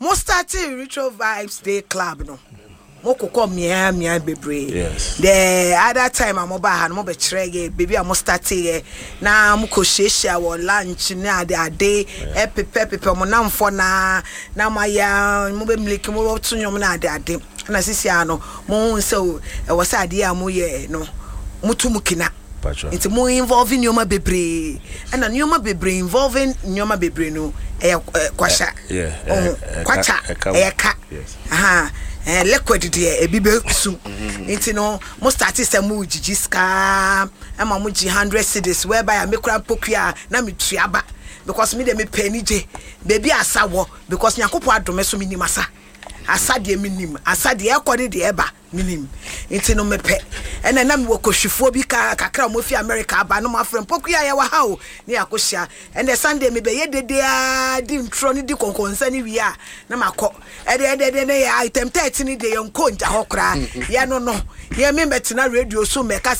Mo started Retro Vibes Day Club no. Moko come mia bebre. Yes. The other time I'm over and mo be trege baby I'm started na mo ko shesha wo lunch na ade pepe mo na mfo na ma ya mo be mliki mo to nyom na ade na sisi ano mo so e wo sa ade am ye no mutu mukina it's more involving nyoma bebre and na nyoma bebre involving nyoma bebre no kwasha kwacha eka aha liquid de ebibe su nti no mo start say mo jijiska ama mo ji 100 cedis whereby I make kra pokua na me tuaba because me dey me penny je baby asawo because nyakopo adome so minim asa asade minim asade ekode de eba minim nti no mepe ena na me wokohwefo bi kakra mo fi America aba no mafrem pokua ye wa ha o ne yakohia ene Sunday me be ye dede a di ntro ni di konkonsa ni wi a na makọ ede ne ya item 30 ni de yonko nja hokra ye no ye me betina radio so me ka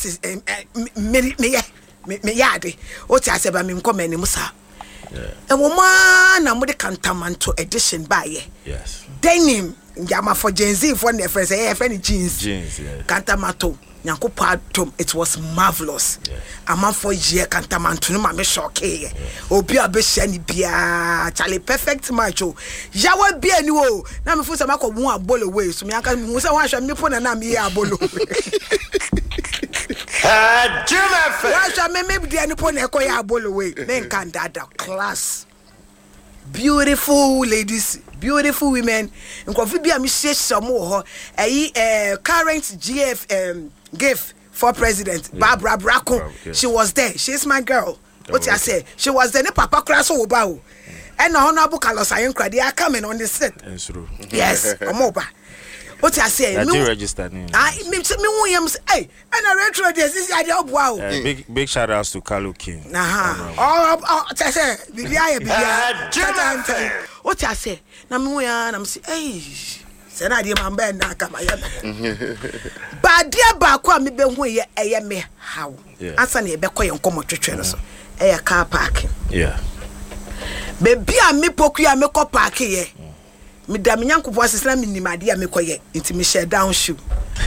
me yade o ti aseba me nkomani musa e wo ma na mo de Kantamanto edition ba ye yes denim Yama for Gen Z for the friends, jeans, yes. Kantamanto, Yankopa Tom, it was marvelous. A month for year, Kantamanto, no mamma shock, Obia Beshani Bia, Charlie, perfect macho. Yawa Bia, no, now me for some one ball away, so me I can move one shall me put an amia bolo. Why shall me maybe the Anipon Ecoya ball away? Then can that class. Beautiful ladies, beautiful women. Nkofi bia me share some more current GF gift for president Barbara Bracco. She was there. She's my girl. What I say? She was there. Ne papa class oba o. And honorable Carlos Ayenkra they are coming on the set. Yes, omoba. What I say? Me register name. Me hey, and I retro this is idea wow. Big shout outs to Carlo King. I say bibia. What I say? Na me and I'm say hey. Say na dey man ben na kama ya. Ba dia ba ko me be hu ye eye me how. Ansa na ye be koye nkomo twetwe no so. Eye car parking. Yeah. Baby a me pokua me ko park ye. Me da me nyankopo asesna me nimade a me koye nti me share down shoe.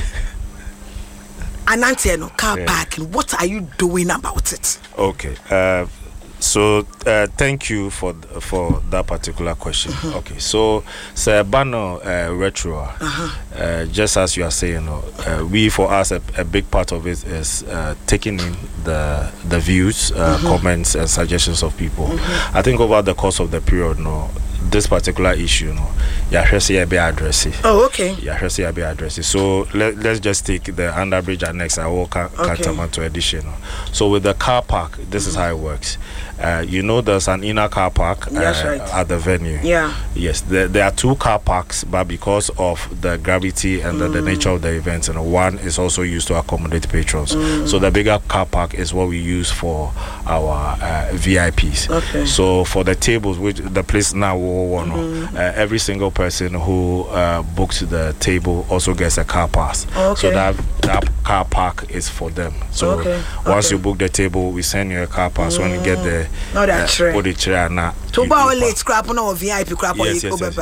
Anante no car parking, what are you doing about it? Okay. So thank you for that particular question. Okay, so Bano retro, just as you are saying, we for us a big part of it is taking in the views, comments, and suggestions of people. I think over the course of the period, this particular issue, addressing. Oh, okay. Addressing. So let's just take the underbridge annex Kantamanto edition. So with the car park, this is how it works. There's an inner car park at the venue. Yeah. Yes, there are two car parks, but because of the gravity and the nature of the event, one is also used to accommodate patrons. So the bigger car park is what we use for our VIPs. Okay. So for the tables, which the place now, every single person who books the table also gets a car pass. Okay. So that car park is for them. So once you book the table, we send you a car pass. When you get there, put the chair now. To buy late scrap no VIP crap yes.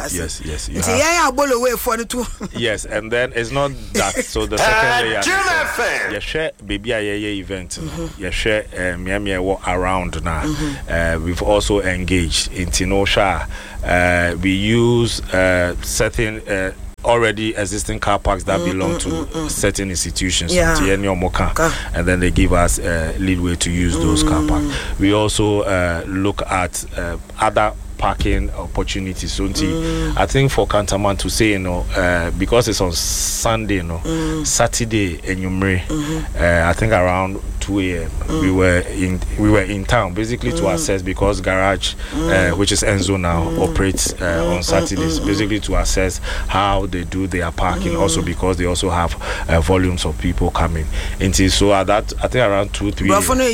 Yes, and then it's not that. So the second layer, you share baby event. You share around now. We've also engaged in Tinosha. We use certain already existing car parks that belong to certain institutions, and then they give us leadway to use those car parks. We also look at other parking opportunities. So I think for Kantamanto to say, because it's on Sunday, Saturday and I think around 2 a.m. We were in town basically to assess, because garage which is Enzo now operates on Saturdays, basically to assess how they do their parking, also because they also have volumes of people coming into. So at that, I think around 2-3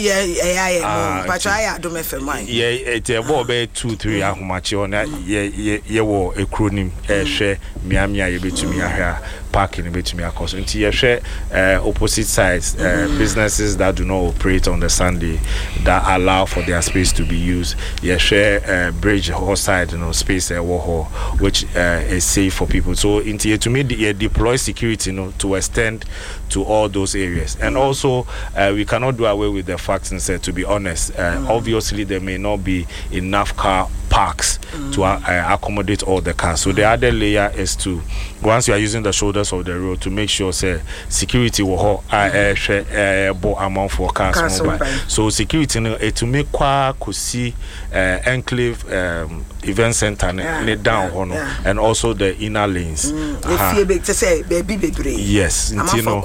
it's about 2-3 ahomachi on ye wo ekronim share miamia ye betumi ahia parking between our cost. Until you share opposite sides, businesses that do not operate on the Sunday that allow for their space to be used. You share bridge whole side, space which is safe for people. So until to me, deploy security, to extend to all those areas. And also, we cannot do away with the facts and say, to be honest, obviously there may not be enough car parks to accommodate all the cars. So the other layer is to, once you are using the shoulders of the road, to make sure security will amount for cars mobile. So security to make Kusi enclave event center down and also the inner lanes. Yes,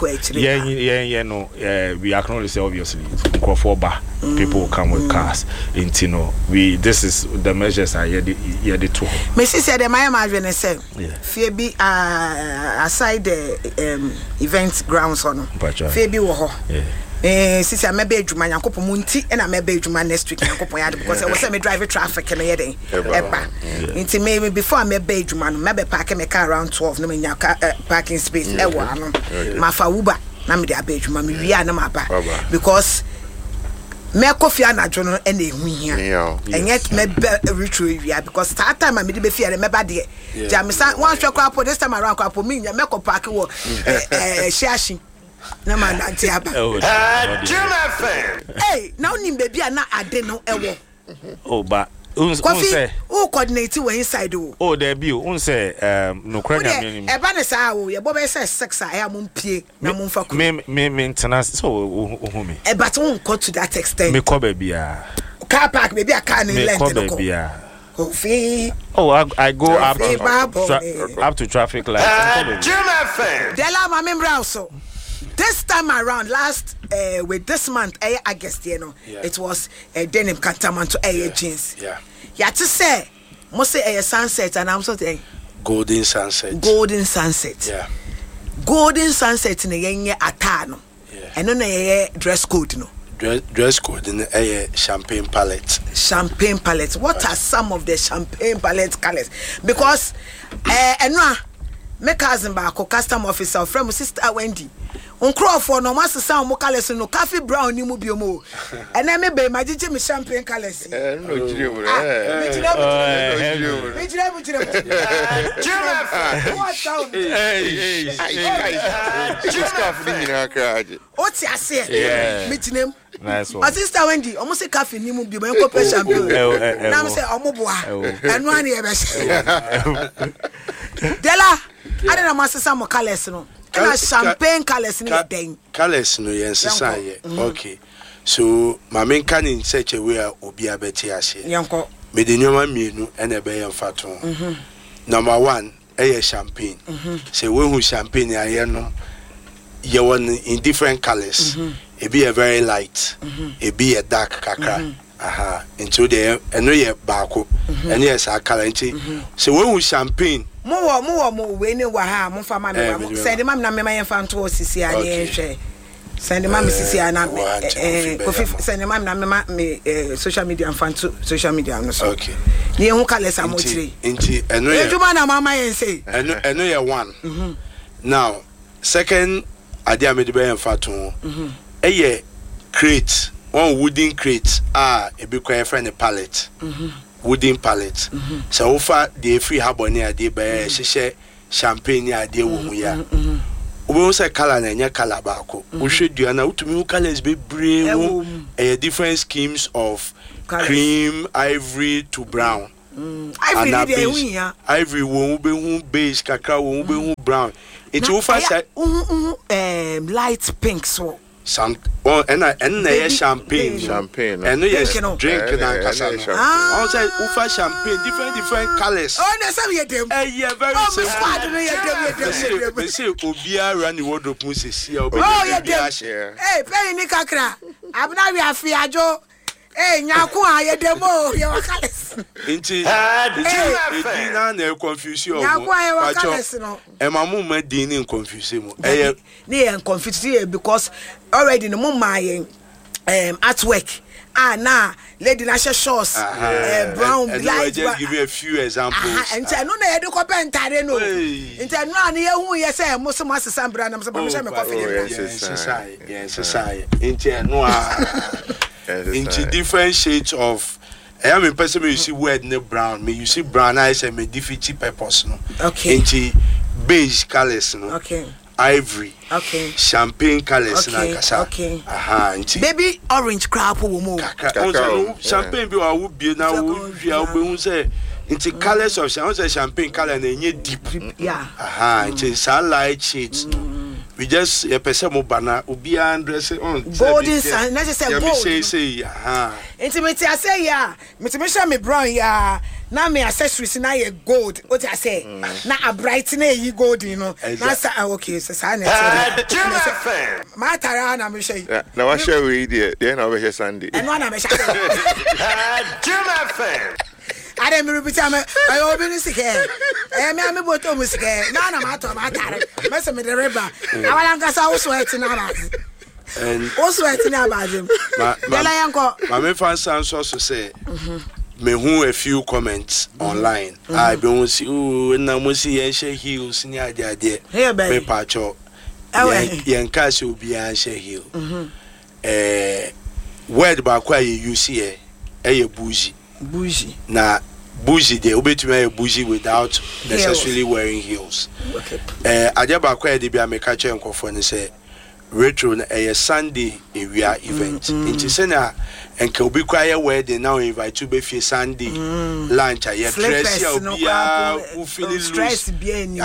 we acknowledge obviously people will come with cars. This is the measures are here to. Mrs. said the my margin said Phoebe aside the event grounds on Phoebe wo since I maybe Juma Yankopo Munti and I maybe Juma next week because I was semi driving traffic and into maybe before I maybe Juma maybe parking my car around 12 no mean parking space my fa Uber na me dey abeg Juma me wi na maba because me coffee na jono and ehu hia and yet me retro wi because that time me dey be fear me ba dey jamisa one shop kwa this time around kwa me me ko park wo shashi na man antiaba hey now ni baby na ade no ewo but Coffee, who coordinate we inside? Oh, there be say no credit. A banner sao, your boy says sex. I am pie, no moon for maintenance. So, but won't go to that extent. Me cover be car park, maybe I can't let Oh, I go up to traffic light. Della, my member also. This time around, last with this month, August, it was denim cantaman to jeans. Yeah. Yeah, to say, must say sunset, and I'm saying golden sunset. Golden sunset. Yeah. Golden sunset in a young atano. Yeah. And then a dress code, no. Dress code in a champagne palette. Champagne palette. What are some of the champagne palette colors? Because, my cousin back, custom officer, from sister Wendy. On Crawford, no master sound more colors no coffee brown, ni mu biomo. And I may be my Jimmy champagne colors. What's your say? Meeting him. Nice one. My sister Wendy, almost a coffee, ni mu biomo, champagne. Now I say, Omoboa, and one year. Della, I don't know, master some more colors, no. Champagne colors in the day. Colors no yes okay. So my main can in such a way obi abeti ase. Yanko. Me de nyoma mienu and e be yemfato. Number 1, champagne. Say when who champagne aye no ye one in different colors. It be a very light. It be a dark kakra. Aha. Into the eno ye baako. And yes a color nti. So when who champagne More we ne wa ha mo fa ma me send mam na me ma yemfa nto osisi anye hwe send mam sisi ana kofi send mam na me social media mfanto social media no so okay ni ehun kales amochire nti eno ye ejuma na mama yen say eno ye 1 now second ade amede be yemfato eye crate one wooden crate e be kwa friend pallet wooden pallet. So far the free habone ade be hye champagne ade wo mu ya. We say color na nya color baako. Wo hwedua na utumi colors be brave different schemes of colors. Cream, ivory to brown. Ivory wo be hu beige kakra wo be hu brown. It wo fa light pink so some and champagne and yes drink na kasano on say ufa champagne different colors na some ye dem yeah very simple say obia run the wardrobe mu sesi obia share pay ni kakra abna wi afiajo nyaku aye demo ye wakales inti na confuse you nyaku aye wakales no mamu ma din ni confuse mu ni confuse because already no my artwork na lady na shorts brown light just give you a few examples and no na e de ko pentare no nti no an ye hu ye say mo so masesa mbra na mo so me coffee yes nti no into different shades of I am a person you see red ne brown me you see brown I say me defeat purpose no okay into beige colors no okay ivory okay champagne colors na kasa okay into baby orange crap wo mo champagne bi wa wo bie na wo hwia wo be hu say into colors of champagne color na enye deep into light shades we just a person mo bana obi andress on golden sun na say gold say intimate I say yeah me me brown yeah na me accessories na ye gold what I say na a bright na ye gold you know na say okay so say na my tara na me say na wa share we there na we share Sunday and one na me share Jim FM I don't repeat me I open sick me boto music na ma to ma tare me se me the river awala nkasa wo sweat na ba and also sweat na ba dem dela yanko ma me fan so say me hu a few comments online I be won see na mo see yen share heels ni ade me pacho yen ka se obi an share heel word ba kwa ye use here bougie na bougie dey obetumi a bougie without necessarily wearing heels aje ba kwa dey bia me ka che nkofo ni say retro na Sunday area event nti say na enka obi kwa ye wedding now invite to be fie Sunday lunch aye dress ya obi who feel stress bia ni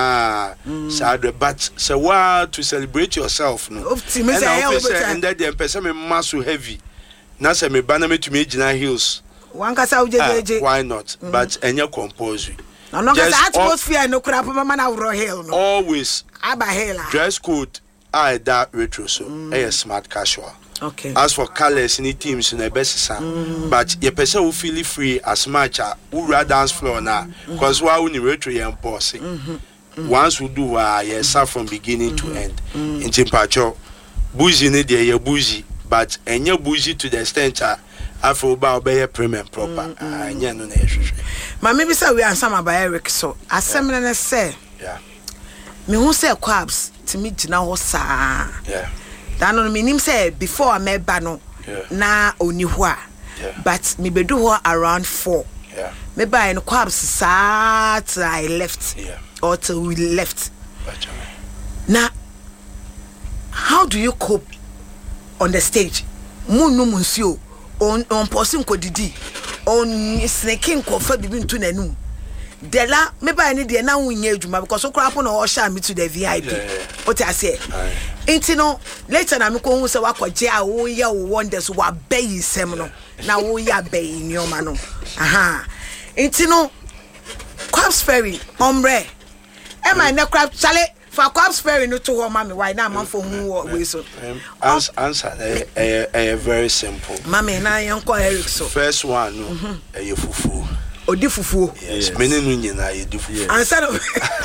sad but say what to celebrate yourself no and that the person me mass heavy na say me bana me to me gina heels one kasa ujeje why not but enya compulsory no kasa atmosphere no crap mama na ro hill no always aba hill dress code that retro so smart casual okay as for colors any teams in the best but your person will feel free as much who dance floor now because why we retro and bossy once we do start from beginning to end in Timpacho bougie need your bougie but enya bougie to the extent after about be premium proper enya no na ma maybe say we answer my by Eric so assemble na say me who say quabs to me gina ho saa that no meaning say before I met no na oni ho but me bedu ho around 4 me buy no quabs saa till I left or till we left now how do you cope on the stage munu munsio on person ko didi on snaking ko fa bibi ntu nanum dela me ba ni de na wunye adwuma because so crap no o sha me to the VIP what I say enti no later na me ko hu se wakoje a wo ye wo wonders wa bayi sem no na wo ya bayi ni o ma no enti no Quabs Ferry ombre e ma na crap chale for Quabs Ferry no to ho ma me why na man for hu we so answer very simple mama na yanko Eric so first one no fufu odi fufu yes mene no nyina edi fufu answer no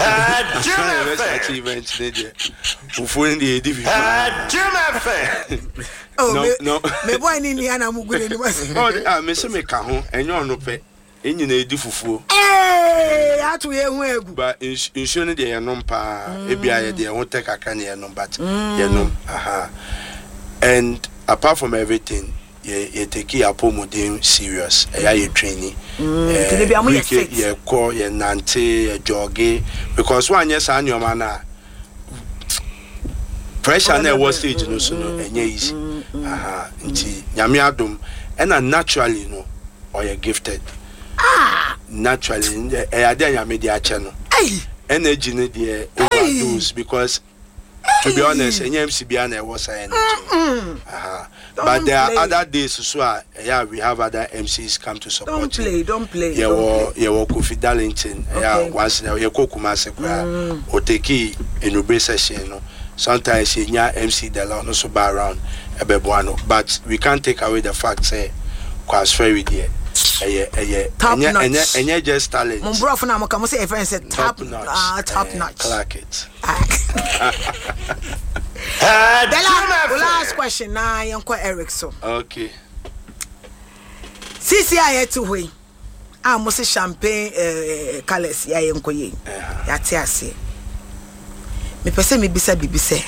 event dey fufu ndi edi fufu no me boy ni ana mugure ni mas me se me ka ho enye ono pe enyina edi fufu atu ye hu egu but insure ne dey enom pa ebia ye dey ho take aka ne enom but enom and apart from everything you take your pomodin serious you training you call you nante jogge because one yes and your man pressure na was stage no so no enye easy nti nyame adom and naturally no or you gifted naturally ade nyame dey ache no energy ne dey overdose because to be honest NMCB and was energy but there are other days so we have other MCs come to support don't play you Kofi Darlington once you Kumase kwa oteki in session no sometimes you MC Dela no so ba around ebeboano but we can't take away the fact say Quabs Ferry there and just talent mon bro na mo come say friend say top notch clock it Bella, last question now, Uncle Eric. So okay. CCI to we. I must champagne colors ya yenkoye. Ya tiase. Me pese me bisa bibise.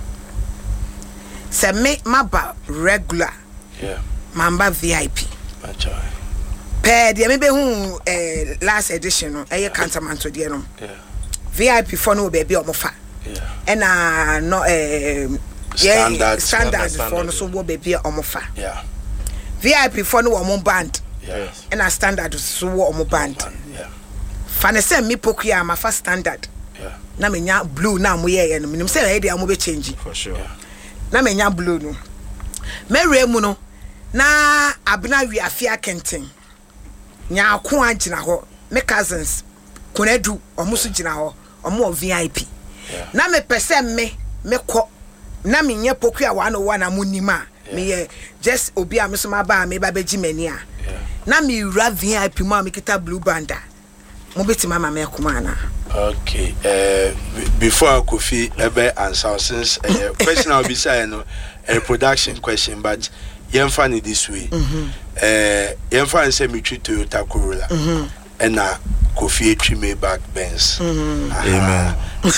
Se me maba regular. Yeah. Mamba VIP. Macho. Per dia me be hu last edition no eye Cantamanto dia no. Yeah. VIP for no baby omofa. Yeah. And no standard for no so baby omofa. Yeah. VIP for no omo band. Yes. And a standard so omo band. Yeah. Fane se me pokuya ma fa standard. Yeah. Na me nya blue na mo ye no minim se e dia mo be change. For sure. Na me nya blue no. Me remu no na abna wi afia kenten. Nya ko agina ho. Me cousins Kunadu omo so gina ho. Omo VIP. Yeah. Na me pese me ko na me nye pokuya 101 amunima. Me just obi a me so ma ba me ba beji mani a. Na me ra VIP mo me kita blue banda. Mo beti mama me kuma na. Okay. Before Kofi ebe answer since question I'll be saying no a production question, but you find it this way. You find say me treat Toyota Corolla. And na Kofi treat me back Benz. Amen.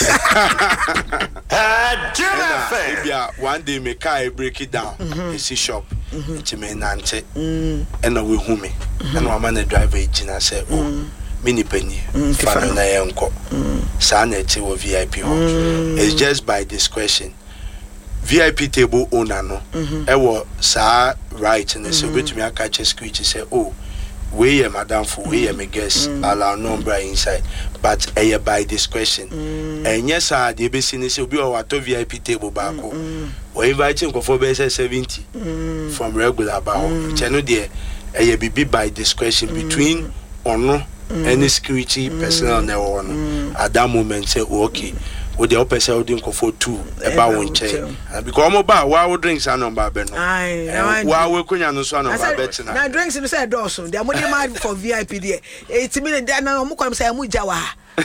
Maybe one day me car break it down. It's a shop. It's me nante. And we home me. And one man the driver engine say, oh, mini penny. Fan na yanko. Sanity or VIP. It's just by discretion. VIP table owner no. Ewo sa right and so bet me catch a screech say, oh, we madam for we me guess allow number inside, but by discretion. And yes, the business will be our VIP table back. We invite him for 70 from regular bow. Channel there, be by discretion between or no any security personnel now at that moment say okay. With the upper side didn't go for 2 about one chain. Because mobile, why would drinks are number beno? Why we couldn't understand about better now? Drinks in the side Dawson. They are more demand for VIP there. It's a minute that now Mukom say Mujawa.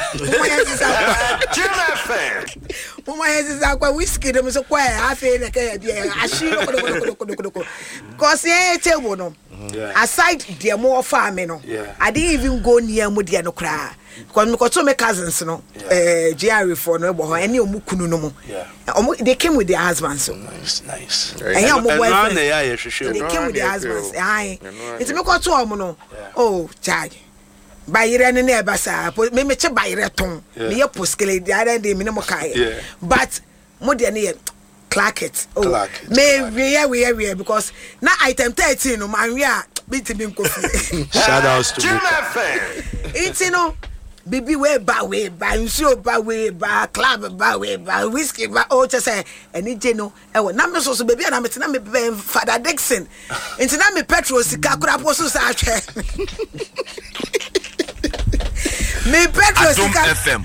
Mama has a whiskey, them is a choir. I feel like I see because yeah, table no. Aside the more farming, I didn't even go near Mudiano cry. Because so my cousins, no, GRE for no, any Mukunu no more. They came with their husbands. So nice. And they came with their husbands. Aye, it's me called to Amono. Oh, Chad. By your neighbor, sir, me by reton. Me postcale the other day, minimum kai. But Modiani. Clark it. Oh, may we because now item 13 no man we are beating him coffee. Shout outs to it's no baby way by so by club by whiskey by oh just say any geno e wo na me so baby na me tina me Father Dixon into na me petrol sika kura poso sa atwe me petrol sika FM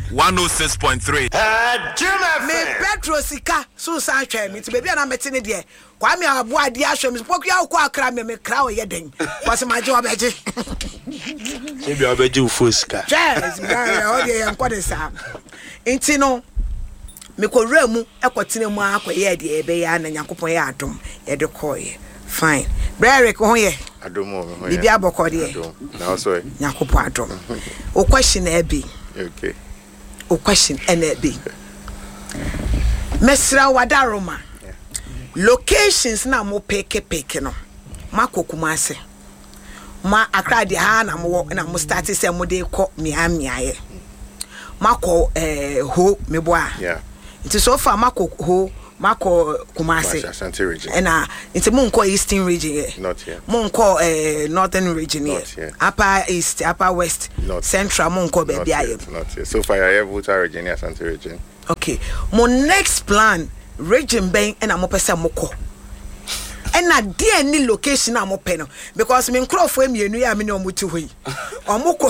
106.3 me petrol sika so sa atwe me baby na me tine de kwa me abo ade ahwe me poku ya kwa akra me kra o ye den kwase ma je obeje maybe obeje ufoska yes me o de yan kwa de sa enti no me ko ramu ekotene mu akoye de ebe ya na Yakopon ya adom ye de koye fine brere ko ho ye adom ho bibi abokode ye na so Yakopon adom o question e be okay o question e be mesra wadaroma locations na mo peke no makokuma ase ma Accra de ha na mo start say mo de ko miamiaye mako ho meboa yeah nti so far mako ho mako Kumasi Ashanti region and nti mo nko eastern region not yet mo nko northern region upper east upper west not central mo nko baby aye not yet so far I have Volta region Ashanti region okay mo next plan region ben and mo pese mo ko and na dey any location am open no because me nkrofo emienu ya me no mo ti hoyi omoko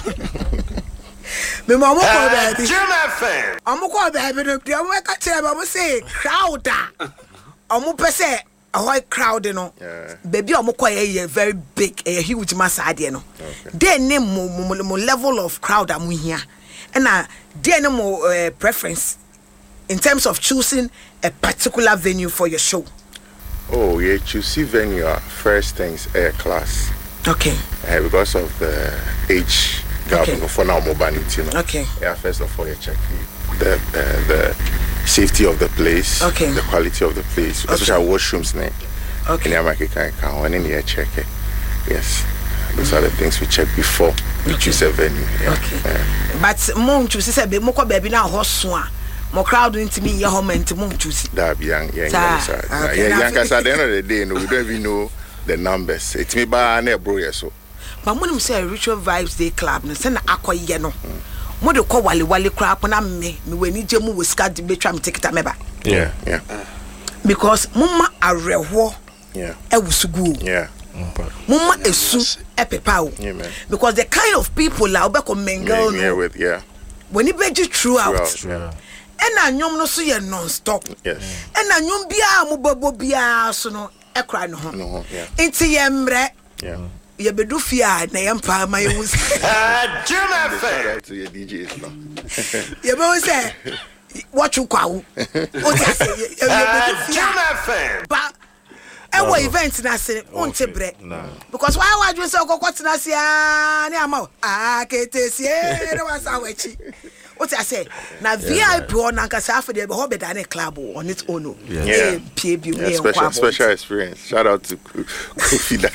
me mo ko baby omoko baby no dey mo ka tell me say crowd omo pese ahoy crowd no baby omoko ye very big a huge mass ade no dey name mo level of crowd am here and na dey no mo preference in terms of choosing a particular venue for your show. Oh, yeah, choose venue first things air class. Okay. Because of the age gap for now mobility, you know. Okay. Yeah, first of all, you check the safety of the place, the quality of the place, especially washrooms name. Okay. In America, can one in here check it. Yes. Those are the things we check before we choose a venue. Yeah. Okay. But mom choose say be mo ko baby na hoso a mo crowd into me your home and mom choose. That be young cause at the end of the day no, we don't even know the numbers. It's me ba na bro so. But when say Ritual Vibes Day Club no say na akoye no. Mo de ko wale crap na me weni jemu we ska de betwa me ticket meba. Yeah. Because mama areho. Yeah. Ewusugu. Yeah. Mama esu epepao. Yeah, man. Because the kind of people la obeko mingle no. When you beji throughout. And I nyom no so ye non-stop. Yes. And I nyom bia mo bobo bia so no e kra no ho. No, yeah. Inti yemre. Yeah. Ye bedu fia na yempa ma ye wus. Jim FM. To your DJs now. Ye be say what you kwa wo. O ti say ye bedu fia. Jim FM. Ba ewo event na se unte bre. Because why you say okokoti na se na ama ketesie na wasa wachi. What I say now VIP on Nankasa for the whole bedane club on its own. Yeah. Special experience. Shout out to Kofi.